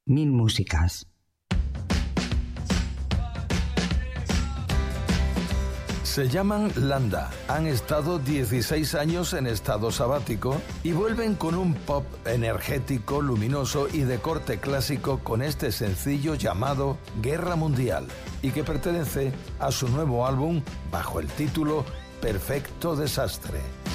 Mil músicas. Se llaman Landa, han estado 16 años en estado sabático y vuelven con un pop energético, luminoso y de corte clásico con este sencillo llamado Guerra Mundial y que pertenece a su nuevo álbum bajo el título Perfecto Desastre.